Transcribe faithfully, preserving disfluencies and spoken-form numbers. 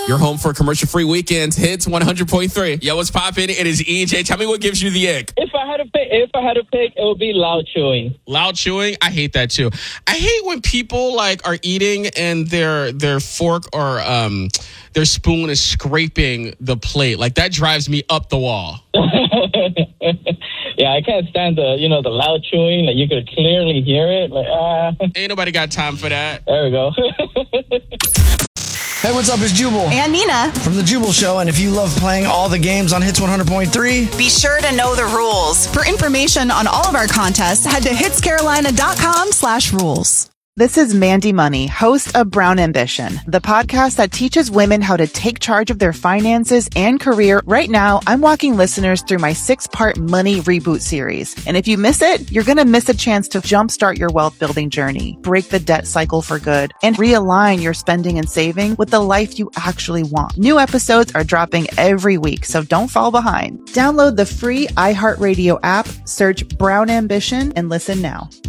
Your home for commercial-free weekends. Hits one hundred point three. Yo, what's poppin'? It is E J. Tell me what gives you the ick. If I had to pick, if I had to pick, it would be loud chewing. Loud chewing? I hate that too. I hate when people like are eating and their their fork or um their spoon is scraping the plate. Like that drives me up the wall. Yeah, I can't stand the, you know, the loud chewing. Like you could clearly hear it. Like, ah. Uh... Ain't nobody got time for that. There we go. Hey, what's up? It's Jubal. And Nina. From The Jubal Show. And if you love playing all the games on Hits one hundred point three, be sure to know the rules. For information on all of our contests, head to hitscarolina.com slash rules. This is Mandy Money, host of Brown Ambition, the podcast that teaches women how to take charge of their finances and career. Right now, I'm walking listeners through my six-part Money Reboot series. And if you miss it, you're going to miss a chance to jumpstart your wealth-building journey, break the debt cycle for good, and realign your spending and saving with the life you actually want. New episodes are dropping every week, so don't fall behind. Download the free iHeartRadio app, search Brown Ambition, and listen now.